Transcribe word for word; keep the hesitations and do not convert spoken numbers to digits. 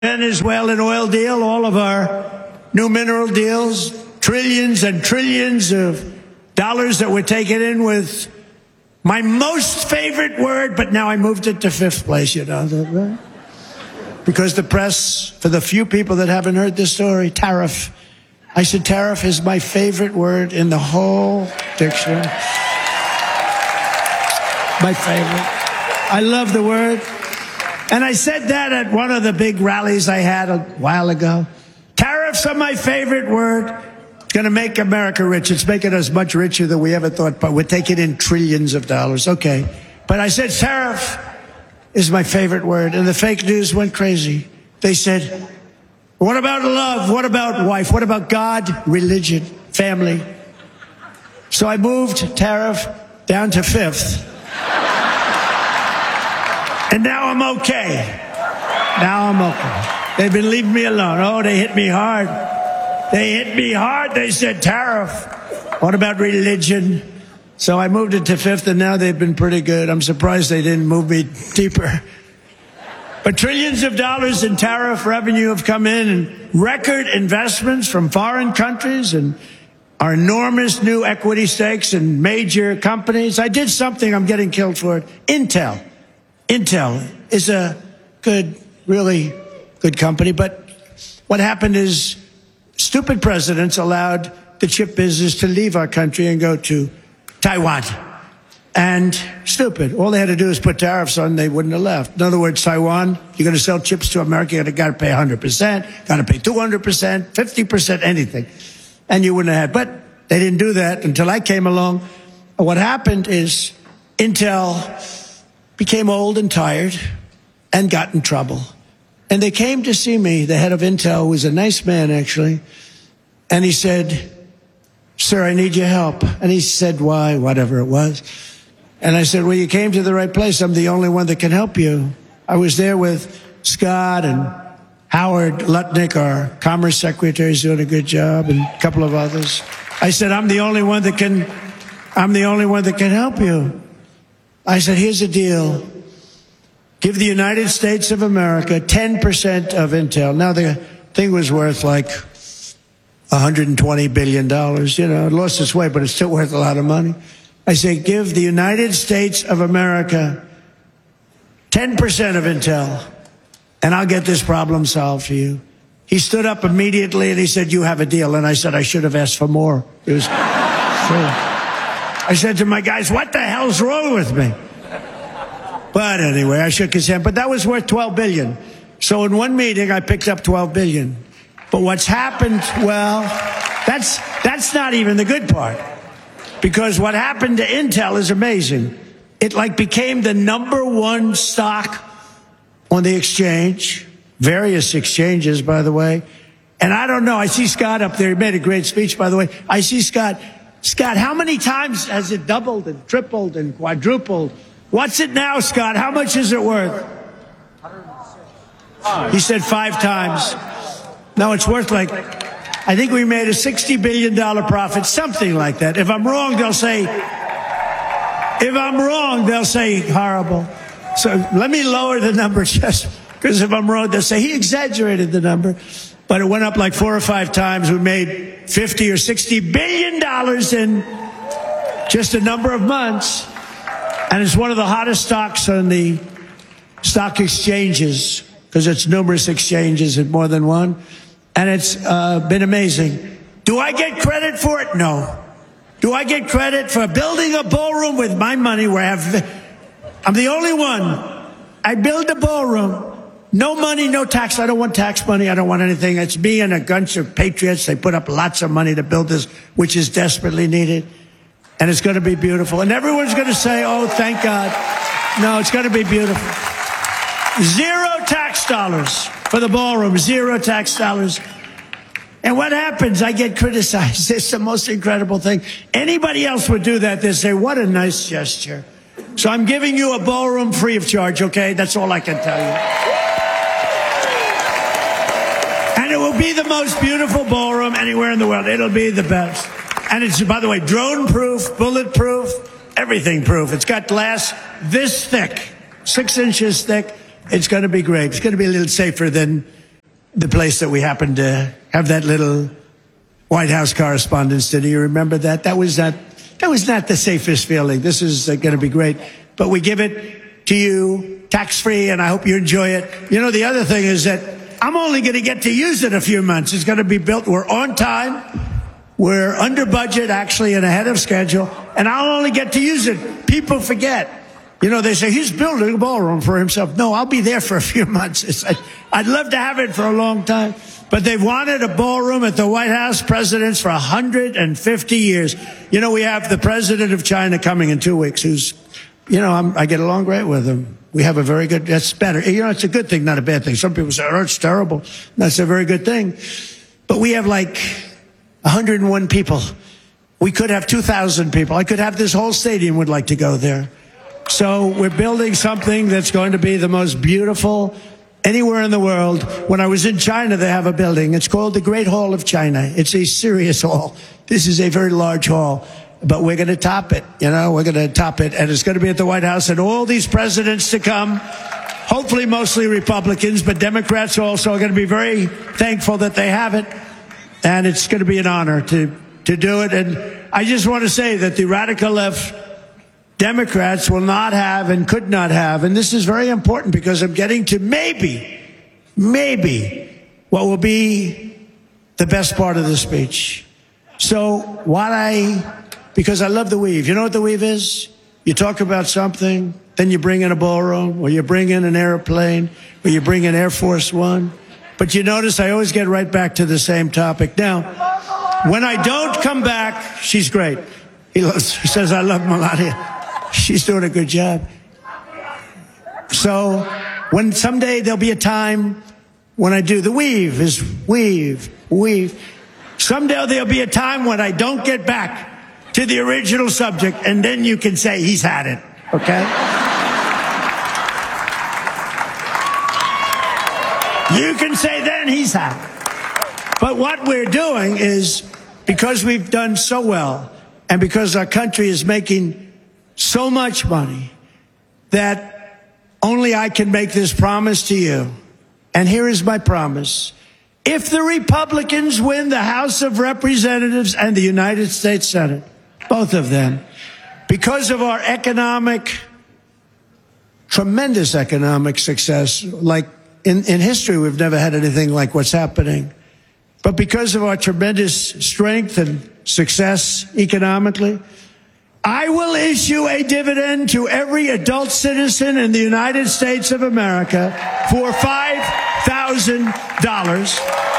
Venezuelan oil deal, all of our new mineral deals, trillions and trillions of dollars that we're taking in with my most favorite word, but now I moved it to fifth place, you know that, right? Because the press, for the few people that haven't heard this story, tariff. I said tariff is my favorite word in the whole dictionary. My favorite. I love the word. And I said that at one of the big rallies I had a while ago. Tariffs are my favorite word. It's going to make America rich. It's making us much richer than we ever thought, but we're taking in trillions of dollars. Okay. But I said tariff is my favorite word. And the fake news went crazy. They said, what about love? What about wife? What about God, religion, family? So I moved tariff down to fifth. And now I'm okay. Now I'm okay. They've been leaving me alone. Oh, they hit me hard. They hit me hard. They said tariff. What about religion? So I moved it to fifth, and now they've been pretty good. I'm surprised they didn't move me deeper. But trillions of dollars in tariff revenue have come in, and record investments from foreign countries, and our enormous new equity stakes in major companies. I did something, I'm getting killed for it. Intel. Intel is a good, really good company, but what happened is stupid presidents allowed the chip business to leave our country and go to Taiwan. And stupid. All they had to do is put tariffs on, they wouldn't have left. In other words, Taiwan, you're going to sell chips to America, you're going to pay one hundred percent, got to pay two hundred percent, fifty percent, anything. And you wouldn't have had. But they didn't do that until I came along. What happened is Intel became old and tired and got in trouble. And they came to see me. The head of Intel was a nice man, actually. And he said, sir, I need your help. And he said, why, whatever it was. And I said, well, you came to the right place. I'm the only one that can help you. I was there with Scott and Howard Lutnick, our Commerce Secretary, is doing a good job, and a couple of others. I said, I'm the only one that can, I'm the only one that can help you. I said, here's the deal. Give the United States of America ten percent of Intel. Now, the thing was worth like one hundred twenty billion dollars. You know, it lost its way, but it's still worth a lot of money. I say, give the United States of America ten percent of Intel, and I'll get this problem solved for you. He stood up immediately, and he said, you have a deal. And I said, I should have asked for more. It was true. I said to my guys, what the hell's wrong with me? But anyway, I shook his hand. But that was worth twelve billion dollars. So in one meeting, I picked up twelve billion dollars. But what's happened, well, that's, that's not even the good part. Because what happened to Intel is amazing. It like became the number one stock on the exchange, various exchanges, by the way. And I don't know, I see Scott up there. He made a great speech, by the way. I see Scott. Scott, how many times has it doubled and tripled and quadrupled? What's it now, Scott? How much is it worth? He said five times. No, it's worth like, I think we made a sixty billion dollars profit, something like that. If I'm wrong, they'll say, if I'm wrong, they'll say horrible. So let me lower the number just because if I'm wrong, they'll say he exaggerated the number. But it went up like four or five times. We made fifty or sixty billion dollars in just a number of months. And it's one of the hottest stocks on the stock exchanges because it's numerous exchanges and more than one. And it's uh, been amazing. Do I get credit for it? No. Do I get credit for building a ballroom with my money where I have, I'm the only one. I build a ballroom. No money, no tax. I don't want tax money. I don't want anything. It's me and a bunch of patriots. They put up lots of money to build this, which is desperately needed. And it's going to be beautiful. And everyone's going to say, oh, thank God. No, it's going to be beautiful. Zero tax dollars for the ballroom. Zero tax dollars. And what happens? I get criticized. It's the most incredible thing. Anybody else would do that. They say, what a nice gesture. So I'm giving you a ballroom free of charge, okay? That's all I can tell you. And it will be the most beautiful ballroom anywhere in the world. It'll be the best. And it's, by the way, drone-proof, bulletproof, everything-proof. It's got glass this thick, six inches thick. It's going to be great. It's going to be a little safer than the place that we happened to have that little White House Correspondents' Dinner. You remember that? That was not, that was not the safest feeling. This is uh, going to be great. But we give it to you tax-free, and I hope you enjoy it. You know, the other thing is that I'm only going to get to use it a few months. It's going to be built. We're on time. We're under budget, actually, and ahead of schedule. And I'll only get to use it. People forget. You know, they say, he's building a ballroom for himself. No, I'll be there for a few months. It's, I'd love to have it for a long time. But they've wanted a ballroom at the White House, presidents, for one hundred fifty years. You know, we have the president of China coming in two weeks, who's, you know, I'm, I get along great with him. We have a very good, that's better. You know, it's a good thing, not a bad thing. Some people say, oh, it's terrible. That's a very good thing. But we have like one hundred one people. We could have two thousand people. I could have this whole stadium would like to go there. So we're building something that's going to be the most beautiful anywhere in the world. When I was in China, they have a building. It's called the Great Hall of China. It's a serious hall. This is a very large hall. But we're going to top it. You know, we're going to top it. And it's going to be at the White House. And all these presidents to come, hopefully mostly Republicans, but Democrats also are going to be very thankful that they have it. And it's going to be an honor to, to do it. And I just want to say that the radical left Democrats will not have and could not have, and this is very important because I'm getting to maybe, maybe what will be the best part of the speech. So what I, because I love the weave. You know what the weave is? You talk about something, then you bring in a ballroom, or you bring in an airplane, or you bring in Air Force One. But you notice I always get right back to the same topic. Now, when I don't come back, she's great. He, loves, he says, I love Melania. She's doing a good job. So when someday there'll be a time when I do the weave is weave, weave. Someday there'll be a time when I don't get back to the original subject, and then you can say he's had it, okay? You can say then he's had it. But what we're doing is, because we've done so well, and because our country is making so much money, that only I can make this promise to you. And here is my promise. If the Republicans win the House of Representatives and the United States Senate, both of them, because of our economic, tremendous economic success, like in, in history, we've never had anything like what's happening. But because of our tremendous strength and success economically, I will issue a dividend to every adult citizen in the United States of America for five thousand dollars.